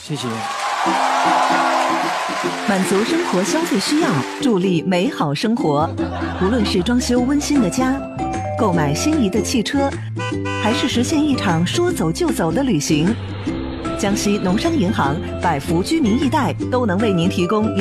谢谢。 满足生活消费需要，助力美好生活。无论是装修温馨的家，购买心仪的汽车，还是实现一场说走就走的旅行，江西农商银行百福居民易贷都能为您提供